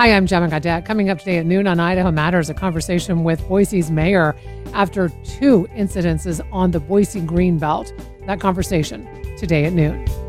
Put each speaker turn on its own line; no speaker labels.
Hi, I'm Gemma Gaudette. Coming up today at noon on Idaho Matters, a conversation with Boise's mayor after 2 incidences on the Boise Greenbelt. That conversation today at noon.